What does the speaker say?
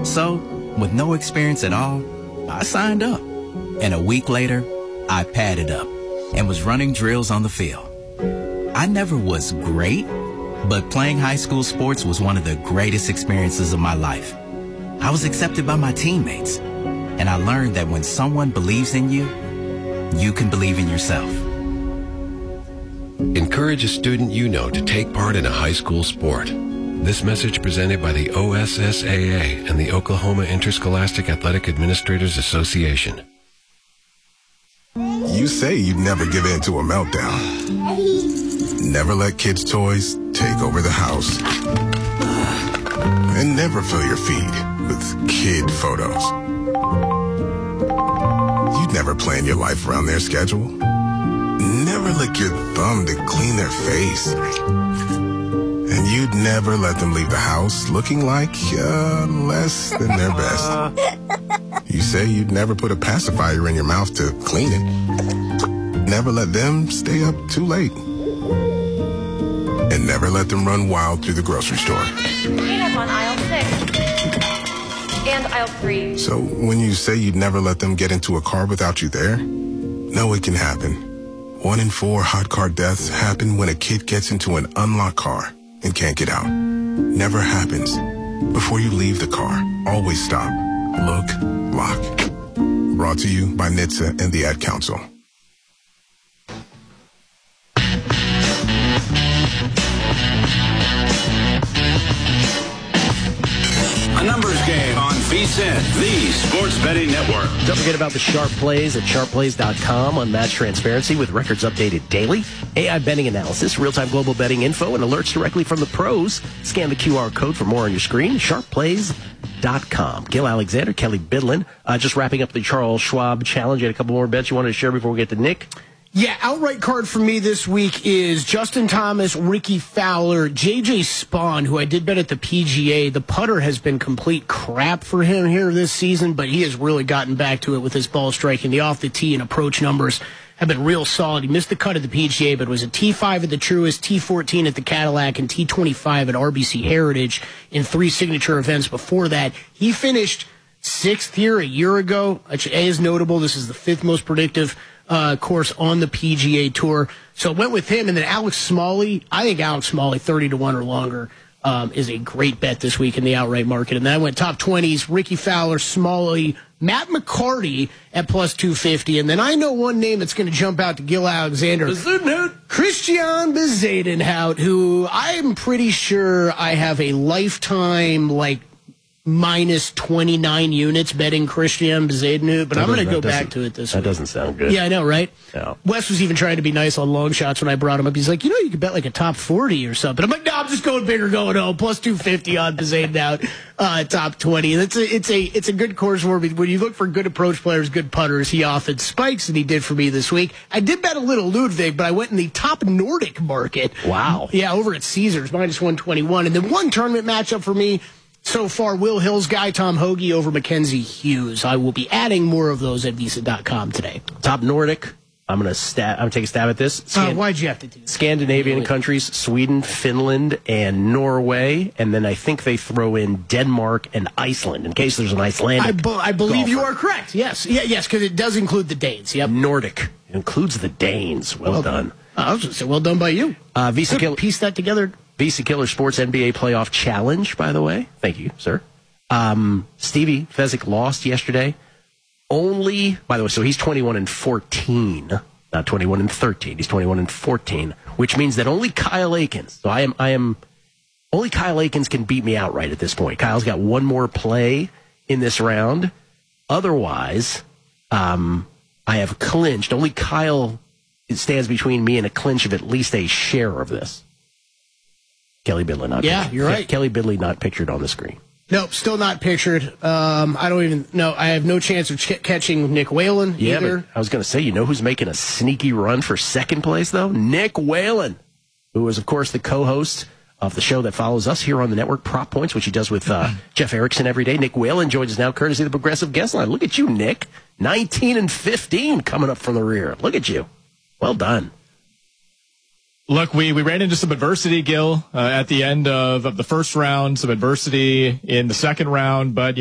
So, with no experience at all, I signed up. And a week later, I padded up and was running drills on the field. I never was great, but playing high school sports was one of the greatest experiences of my life. I was accepted by my teammates, and I learned that when someone believes in you, you can believe in yourself. Encourage a student you know to take part in a high school sport. This message presented by the OSSAA and the Oklahoma Interscholastic Athletic Administrators Association. You say you'd never give in to a meltdown. Never let kids' toys take over the house. And never fill your feed with kid photos. You'd never plan your life around their schedule. Never lick your thumb to clean their face. And you'd never let them leave the house looking like less than their best. You say you'd never put a pacifier in your mouth to clean it. Never let them stay up too late. And never let them run wild through the grocery store. Cleanup on aisle 6. And aisle 3. So when you say you'd never let them get into a car without you there, no, it can happen. 1 in 4 hot car deaths happen when a kid gets into an unlocked car and can't get out. Never happens. Before you leave the car, always stop, look, lock. Brought to you by NHTSA and the Ad Council. A numbers game on VSiN, the Sports Betting Network. Don't forget about the Sharp Plays at sharpplays.com. Unmatched transparency with records updated daily. AI betting analysis, real-time global betting info, and alerts directly from the pros. Scan the QR code for more on your screen. Sharpplays.com. Gil Alexander, Kelly Bidlin. Just wrapping up the Charles Schwab Challenge. You had a couple more bets you wanted to share before we get to Nick? Yeah, outright card for me this week is Justin Thomas, Ricky Fowler, J.J. Spawn, who I did bet at the PGA. The putter has been complete crap for him here this season, but he has really gotten back to it with his ball striking. The off the tee and approach numbers have been real solid. He missed the cut at the PGA, but was a T5 at the Truist, T14 at the Cadillac, and T25 at RBC Heritage in 3 signature events before that. He finished 6th here a year ago, which is notable. This is the 5th most predictive course on the PGA Tour. So I went with him. And then Alex Smalley. I think Alex Smalley, 30-1 or longer, is a great bet this week in the outright market. And then I went top 20s, Ricky Fowler, Smalley, Matt McCarty at plus 250. And then I know one name that's going to jump out to Gil Alexander. Christian Bezuidenhout, who I'm pretty sure I have a lifetime, minus 29 units betting Christian Bezuidenhout, but I'm going to go back to it this week. That doesn't sound good. Yeah, I know, right? No. Wes was even trying to be nice on long shots when I brought him up. He's like, you could bet like a top 40 or something. I'm like, no, I'm just going bigger, going home. Plus 250 on Bezuidenhout, top 20. It's a good course where when you look for good approach players, good putters, he often spikes, and he did for me this week. I did bet a little Ludwig, but I went in the top Nordic market. Wow. Yeah, over at Caesars, minus 121. And then one tournament matchup for me so far, Will Hill's guy, Tom Hoagie over Mackenzie Hughes. I will be adding more of those at visa.com today. Top Nordic. I'm going to take a stab at this. Why'd you have to do that? Scandinavian countries, Sweden, Finland, and Norway. And then I think they throw in Denmark and Iceland in case there's an Icelandic I believe golfer. You are correct. Yes. Yes, because it does include the Danes. Yep. Nordic. It includes the Danes. Well done. I was going to say, well done by you. Visa Killer. Piece that together. VC Killer Sports NBA Playoff Challenge, by the way. Thank you, sir. Stevie Fezzik lost yesterday. By the way, so he's 21-14, not 21-13. He's 21-14, which means that only Kyle Akins. So only Kyle Akins can beat me outright at this point. Kyle's got one more play in this round. Otherwise, I have clinched. Only Kyle stands between me and a clinch of at least a share of this. Kelly Bidley not pictured. You're right. Kelly Bidley not pictured on the screen. Nope, still not pictured. I don't even know. I have no chance of catching Nick Whalen either. But I was going to say, who's making a sneaky run for second place, though? Nick Whalen, who is, of course, the co-host of the show that follows us here on the network, Prop Points, which he does with Jeff Erickson every day. Nick Whalen joins us now, courtesy of the Progressive Guest Line. Look at you, Nick. 19-15 coming up from the rear. Look at you. Well done. Look, we ran into some adversity, Gil, at the end of the first round, some adversity in the second round, but